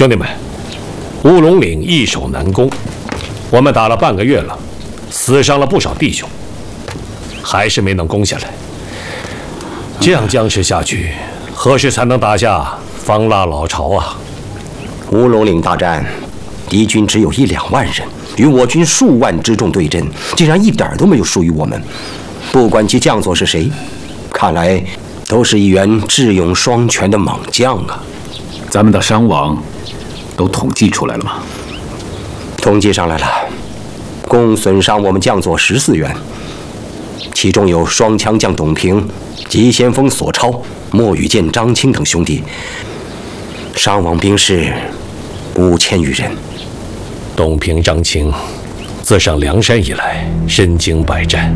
兄弟们，乌龙岭易守难攻，我们打了半个月了，死伤了不少弟兄，还是没能攻下来。这样僵持下去，何时才能打下方腊老巢啊？ 乌龙岭大战，敌军只有1、2万人，与我军数万之众对阵，竟然一点都没有输于我们。不管其将佐是谁，看来都是一员智勇双全的猛将啊！ 咱们的伤亡都统计出来了吗？ 统计上来了，共损伤我们将佐14员，其中有双枪将董平、急先锋索超、莫羽剑张青等兄弟，伤亡兵士5000余人。 董平、张青自上梁山以来身经百战，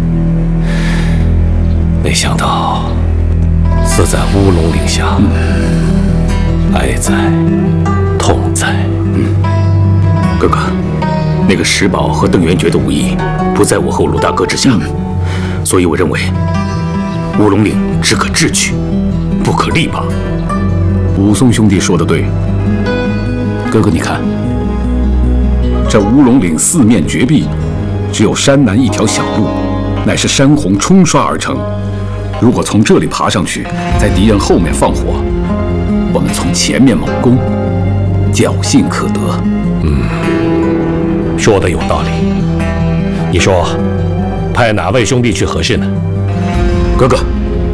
没想到死在乌龙岭下，哀在痛在。 哥哥，那个石宝和邓元觉的武艺不在我和鲁大哥之下，所以我认为乌龙岭只可智取，不可力拔。武松兄弟说的对，哥哥你看，这乌龙岭四面绝壁，只有山南一条小路，乃是山洪冲刷而成。如果从这里爬上去，在敌人后面放火，我们从前面猛攻，侥幸可得。 说的有道理。你说，派哪位兄弟去合适呢？ 哥哥，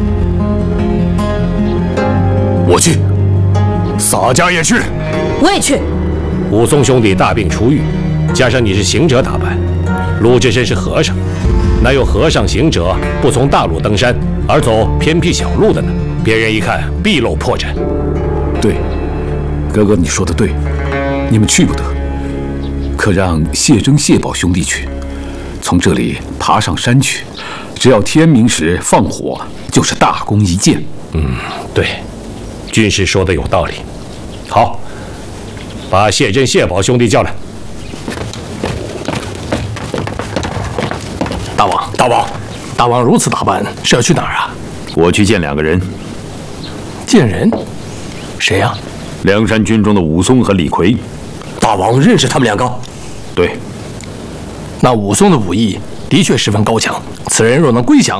我去。洒家也去。 我也去。 武松兄弟大病初愈，加上你是行者打扮，陆志深是和尚，哪有和尚行者不从大路登山，而走偏僻小路的呢？别人一看必露破绽。 对，哥哥你说的对，你们去不得，可让谢征、谢宝兄弟去，从这里爬上山去，只要天明时放火，就是大功一件。 对，军师说的有道理。好，把谢征、谢宝兄弟叫来。 大王如此打扮是要去哪儿啊？ 我去见2个人。 见人？谁呀？ 梁山军中的武松和李逵。 大王认识他们2个？ 对。 那武松的武艺的确十分高强，此人若能归降，